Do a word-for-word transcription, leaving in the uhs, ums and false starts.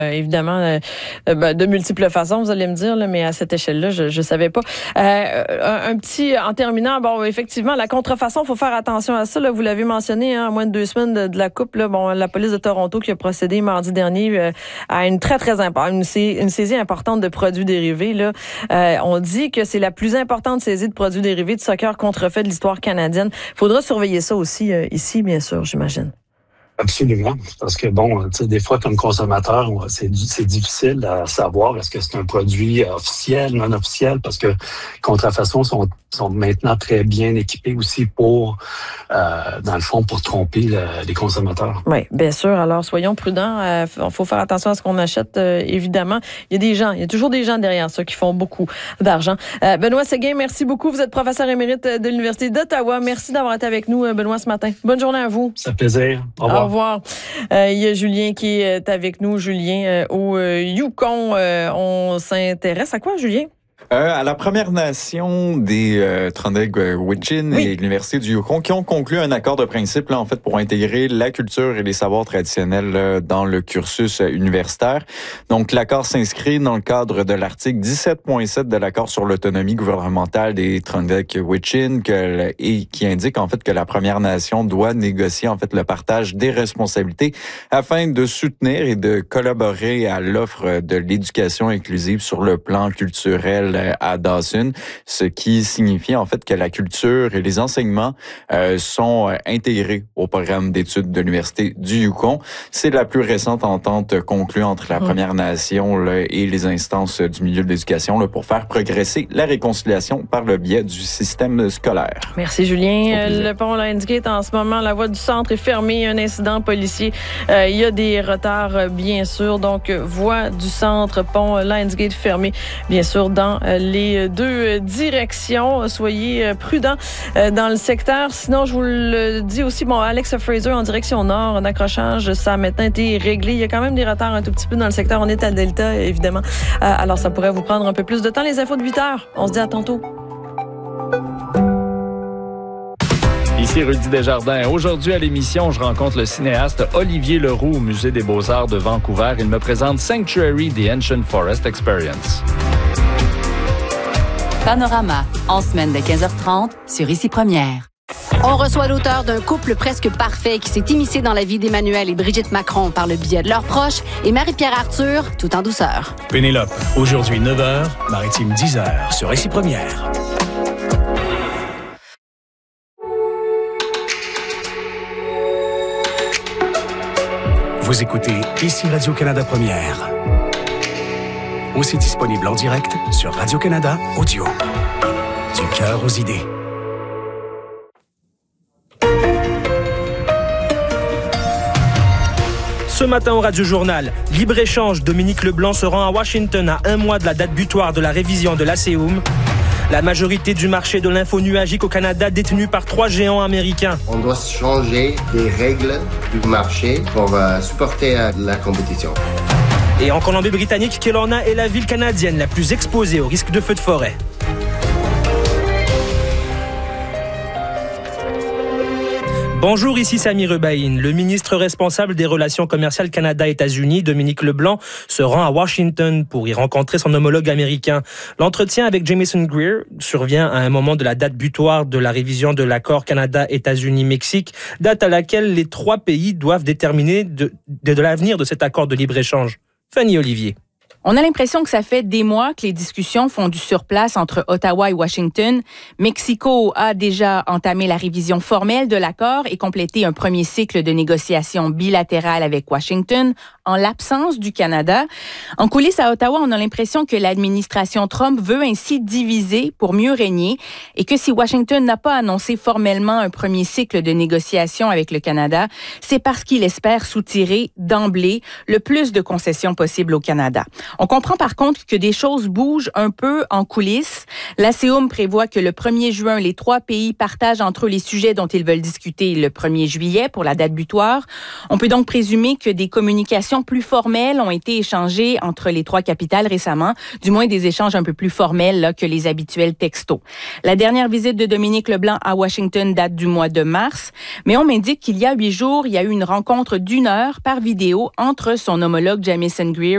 Euh, évidemment, euh, euh, de multiples façons, vous allez me dire, là, mais à cette échelle-là, je ne savais pas. Euh, un, un petit, en terminant, bon, effectivement, la contrefaçon, il faut faire attention à ça. Là, vous l'avez mentionné, hein, à moins de deux semaines de, de la Coupe. Là, bon, la police de Toronto qui a procédé mardi dernier euh, à une très, très importante, une, sais, une saisie importante de produits dérivés. Là. Euh, on dit que c'est la plus importante saisie de produits dérivés de soccer contrefaits de l'histoire canadienne. Il faudra surveiller ça aussi euh, ici, bien sûr, j'imagine. Absolument, parce que bon, tu sais, des fois, comme consommateur, c'est, c'est difficile à savoir est-ce que c'est un produit officiel, non officiel, parce que contrefaçons sont, sont maintenant très bien équipés aussi pour, euh, dans le fond, pour tromper le, les consommateurs. Oui, bien sûr. Alors, soyons prudents. Il euh, faut faire attention à ce qu'on achète, euh, évidemment. Il y a des gens, il y a toujours des gens derrière ça qui font beaucoup d'argent. Euh, Benoît Séguin, merci beaucoup. Vous êtes professeur émérite de l'Université d'Ottawa. Merci d'avoir été avec nous, Benoît, ce matin. Bonne journée à vous. Ça fait plaisir. Au revoir. Au revoir. Euh, il y a Julien qui est avec nous. Julien, euh, au euh, Yukon, euh, on s'intéresse à quoi, Julien? Euh, à la Première Nation des euh, Trandeg-Witchin oui. et l'Université du Yukon qui ont conclu un accord de principe là, en fait, pour intégrer la culture et les savoirs traditionnels là, dans le cursus euh, universitaire. Donc, l'accord s'inscrit dans le cadre de l'article dix-sept point sept de l'accord sur l'autonomie gouvernementale des Trandeg-Witchin que, et qui indique en fait que la Première Nation doit négocier en fait le partage des responsabilités afin de soutenir et de collaborer à l'offre de l'éducation inclusive sur le plan culturel à Dawson, ce qui signifie en fait que la culture et les enseignements euh, sont intégrés au programme d'études de l'Université du Yukon. C'est la plus récente entente conclue entre la Première Nation là, et les instances du milieu de l'éducation là, pour faire progresser la réconciliation par le biais du système scolaire. Merci Julien. Le pont Lionsgate en ce moment, la voie du centre est fermée, un incident policier. Euh, il y a des retards bien sûr, donc voie du centre, pont Lionsgate fermé bien sûr dans les deux directions. Soyez prudents dans le secteur. Sinon, je vous le dis aussi, bon, Alex Fraser en direction nord, un accrochage, ça a maintenant été réglé. Il y a quand même des retards un tout petit peu dans le secteur. On est à Delta, évidemment. Alors, ça pourrait vous prendre un peu plus de temps. Les infos de huit heures. On se dit à tantôt. Ici Rudy Desjardins. Aujourd'hui à l'émission, je rencontre le cinéaste Olivier Leroux au Musée des Beaux-Arts de Vancouver. Il me présente Sanctuary, The Ancient Forest Experience. Panorama, en semaine de quinze heures trente sur Ici Première. On reçoit l'auteur d'un couple presque parfait qui s'est immiscé dans la vie d'Emmanuel et Brigitte Macron par le biais de leurs proches et Marie-Pierre Arthur, tout en douceur. Pénélope, aujourd'hui neuf heures, Maritime dix heures sur Ici Première. Vous écoutez Ici Radio-Canada Première. Aussi disponible en direct sur Radio-Canada Audio. Du cœur aux idées. Ce matin au Radio-Journal, libre-échange, Dominique Leblanc se rend à Washington à un mois de la date butoir de la révision de l'A C E U M. La majorité du marché de l'info nuagique au Canada détenue par trois géants américains. On doit changer les règles du marché pour euh, supporter euh, la compétition. Et en Colombie-Britannique, Kelowna est la ville canadienne la plus exposée au risque de feux de forêt. Bonjour, ici Sami Rebaïn. Le ministre responsable des relations commerciales Canada-États-Unis, Dominique Leblanc, se rend à Washington pour y rencontrer son homologue américain. L'entretien avec Jamieson Greer survient à un moment de la date butoir de la révision de l'accord Canada-États-Unis-Mexique, date à laquelle les trois pays doivent déterminer de, de, de l'avenir de cet accord de libre-échange. Fanny Olivier. On a l'impression que ça fait des mois que les discussions font du surplace entre Ottawa et Washington. Mexico a déjà entamé la révision formelle de l'accord et complété un premier cycle de négociations bilatérales avec Washington en l'absence du Canada. En coulisses à Ottawa, on a l'impression que l'administration Trump veut ainsi diviser pour mieux régner et que si Washington n'a pas annoncé formellement un premier cycle de négociations avec le Canada, c'est parce qu'il espère soutirer d'emblée le plus de concessions possibles au Canada. On comprend par contre que des choses bougent un peu en coulisses. L'A C E U M prévoit que le premier juin, les trois pays partagent entre eux les sujets dont ils veulent discuter le premier juillet pour la date butoir. On peut donc présumer que des communications plus formelles ont été échangées entre les trois capitales récemment, du moins des échanges un peu plus formels là, que les habituels textos. La dernière visite de Dominique Leblanc à Washington date du mois de mars, mais on m'indique qu'il y a huit jours, il y a eu une rencontre d'une heure par vidéo entre son homologue Jamieson Greer